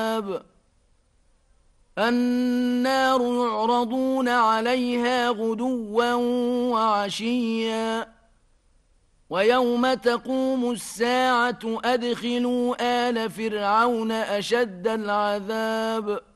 النار يعرضون عليها غدوا وعشيا ويوم تقوم الساعة أدخلوا آل فرعون أشد العذاب